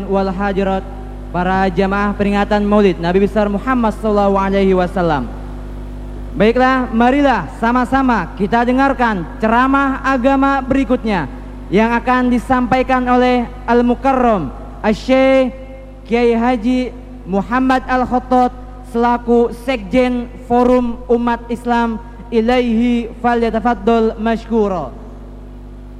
wal hadirat, para jamaah peringatan Maulid Nabi besar Muhammad SAW. Baiklah, marilah sama-sama kita dengarkan ceramah agama berikutnya yang akan disampaikan oleh Al-Mukarram Asy-Syaikh Kiai Haji Muhammad Al-Khattab selaku Sekjen Forum Umat Islam. Ilaihi falyatafaddal mashkura.